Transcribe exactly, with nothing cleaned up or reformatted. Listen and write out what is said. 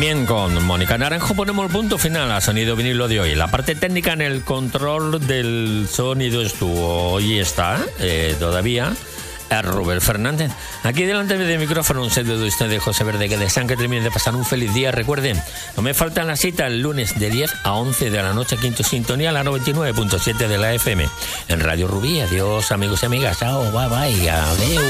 Bien, con Mónica Naranjo ponemos el punto final a Sonido Vinilo de hoy. La parte técnica en el control del sonido estuvo, hoy está, eh, todavía, a Robert Fernández. Aquí delante del micrófono un saludo de ustedes, José Verde, que desean que terminen de pasar un feliz día. Recuerden, no me faltan las citas el lunes de diez a once de la noche, quinto sintonía, la noventa y nueve punto siete de la F M, en Radio Rubí. Adiós, amigos y amigas. Chao, bye, bye, adiós.